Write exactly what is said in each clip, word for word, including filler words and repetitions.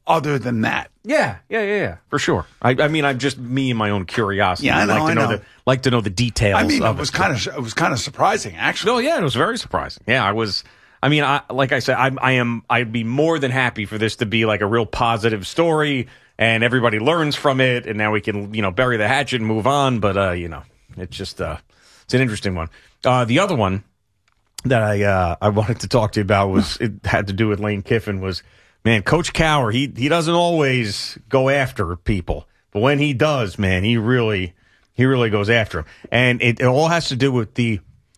other than that. Yeah, yeah, yeah, yeah, for sure. I, I mean, I'm just me and my own curiosity. Yeah, I know, like to I know. know. The, like to know the details. I mean, of it was it. kind of it was kind of surprising, actually. No, yeah, it was very surprising. Yeah, I was. I mean, I, like I said, I, I am. I'd be more than happy for this to be like a real positive story, and everybody learns from it, and now we can, you know, bury the hatchet and move on. But uh, you know, it's just uh, it's an interesting one. Uh, the other one that I uh, I wanted to talk to you about was it had to do with Lane Kiffin. Was, man, Coach Cowher, he he doesn't always go after people, but when he does, man, he really he really goes after him, and it, it all has to do with the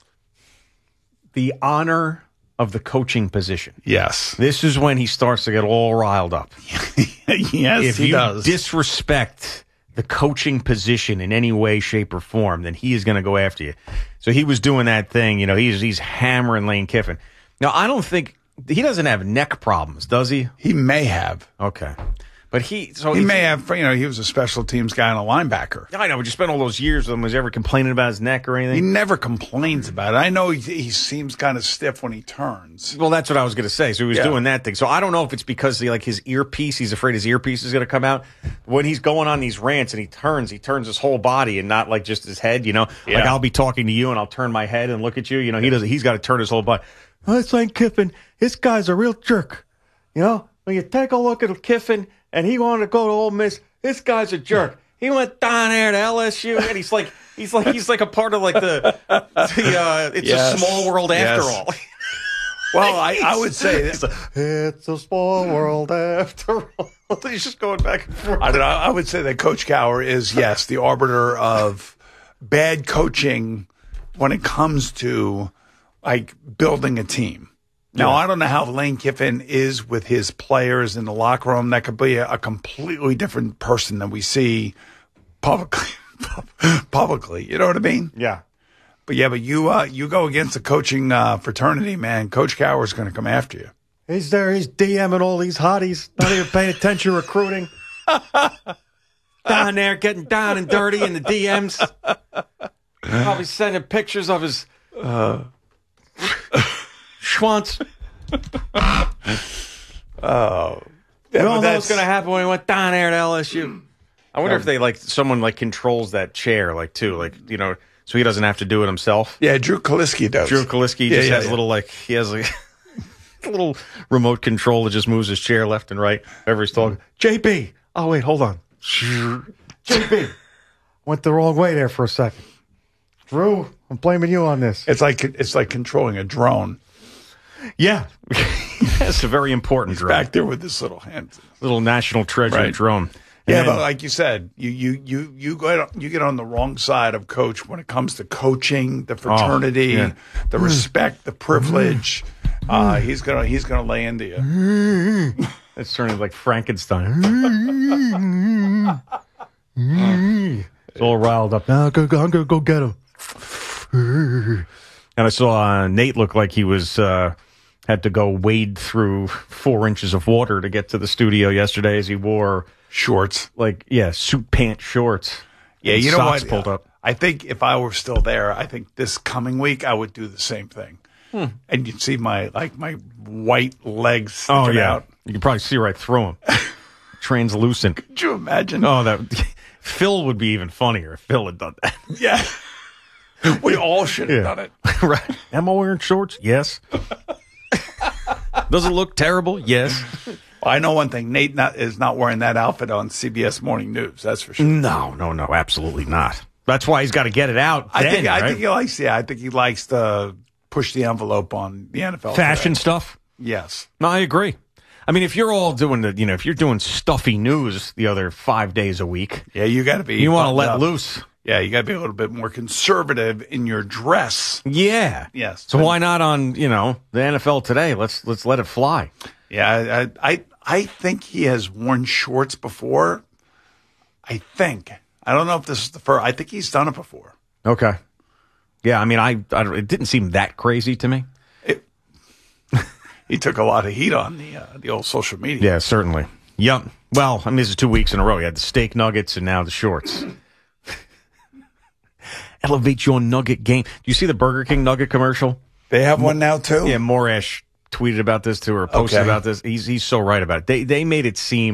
the honor of the coaching position. Yes, this is when he starts to get all riled up. Yes, if he you does. disrespect the coaching position in any way, shape, or form, then he is going to go after you. So he was doing that thing, you know, he's he's hammering Lane Kiffin. Now, I don't think, he doesn't have neck problems, does he? He may have. Okay. But he, so he may have, you know, he was a special teams guy and a linebacker. I know, but you spent all those years with him. Was he ever complaining about his neck or anything? He never complains about it. I know he, he seems kind of stiff when he turns. Well, that's what I was going to say. So he was Yeah. doing that thing. So I don't know if it's because he, like his earpiece, he's afraid his earpiece is going to come out. When he's going on these rants and he turns, he turns his whole body and not like just his head, you know? Yeah. Like I'll be talking to you and I'll turn my head and look at you. You know, he doesn't, he's got to turn his whole body. Oh, it's Lane Kiffin. This guy's a real jerk. You know, when you take a look at Kiffin and he wanted to go to Ole Miss, this guy's a jerk. He went down there to L S U and he's like, he's like, he's like a part of like the, the uh, it's Yes. a small world after Yes. all. Well, I, I would say that. It's a, it's a small world after all. He's just going back and forth. I don't know. I would say that Coach Cowher is, yes, the arbiter of bad coaching when it comes to like building a team. Now, Yeah. I don't know how Lane Kiffin is with his players in the locker room. That could be a, a completely different person than we see publicly. publicly, you know what I mean? Yeah. But yeah, but you uh, you go against the coaching uh, fraternity, man. Coach Cowher is going to come after you. He's there. He's DMing all these hotties, not even paying attention to recruiting. Down there getting down and dirty in the D Ms. Probably sending pictures of his uh, schwanz. Oh, We yeah, all but know what's that's- going to happen when he went down there to L S U. I wonder if they like someone like controls that chair, like too, like you know, so he doesn't have to do it himself. Yeah, Drew Kaliski does. Drew Kaliski Yeah, just yeah, has yeah. a little like he has like a little remote control that just moves his chair left and right whenever he's talking. J B, oh wait, hold on. J B, went the wrong way there for a second. Drew, I'm blaming you on this. It's like it's like controlling a drone. Yeah, that's a very important drone. Back there with this little hand. Little national treasure Right. drone. Yeah, And- but like you said, you you you you get you get on the wrong side of coach when it comes to coaching, the fraternity, yeah. the respect, the privilege. Uh, he's gonna he's gonna lay into you. It's turning like Frankenstein. It's all riled up. Now go, go, I'm going to go get him. And I saw uh, Nate look like he was uh, had to go wade through four inches of water to get to the studio yesterday as he wore Shorts. like yeah suit pant shorts. Yeah, and you know socks what? pulled up. I think if I were still there, I think this coming week I would do the same thing. Hmm. And you'd see my like my white legs Oh sticking yeah, out. you can probably see right through him. Translucent. Could you imagine? Oh, that Phil would be even funnier if Phil had done that. Yeah. We all should have Yeah. done it. Right. Am I wearing shorts? Yes. Does it look terrible? Yes. I know one thing. Nate not, is not wearing that outfit on C B S Morning News. That's for sure. No, no, no, absolutely not. That's why he's got to get it out. I then, think I right? think he likes. Yeah, I think he likes to push the envelope on the N F L fashion today. stuff. Yes. No, I agree. I mean, if you're all doing the, you know, if you're doing stuffy news the other five days a week, Yeah, you got to be. you want to buttoned let up. loose. Yeah, you got to be a little bit more conservative in your dress. Yeah. Yes. So why not on, you know, the N F L today? Let's let's let it fly. Yeah, I, I I think he has worn shorts before. I think. I don't know if this is the first. I think he's done it before. Okay. Yeah, I mean, I, I don't- it didn't seem that crazy to me. He took a lot of heat on the uh, the old social media. Yeah, certainly. Yep. Well, I mean, this is two weeks in a row. You had the steak nuggets and now the shorts. Elevate your nugget game. Do you see the Burger King nugget commercial? They have one now too. Yeah, Morash tweeted about this too or posted Okay. about this. He's he's so right about it. They they made it seem